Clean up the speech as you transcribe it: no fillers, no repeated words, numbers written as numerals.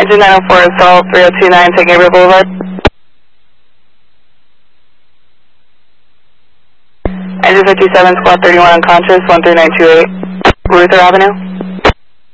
Engine 904 Assault 3029, taking Gabriel Boulevard. Engine 57, Squad 31 unconscious, 13928, Luther Avenue.